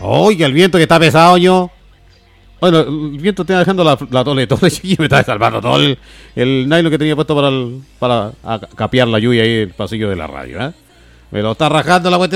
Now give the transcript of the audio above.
Oye, el viento que está pesado, yo. Bueno, el viento está dejando la tole todo y me está salvando todo el nylon que tenía puesto para capear la lluvia ahí en el pasillo de la radio, ¿eh? Me lo está rajando la cuestión.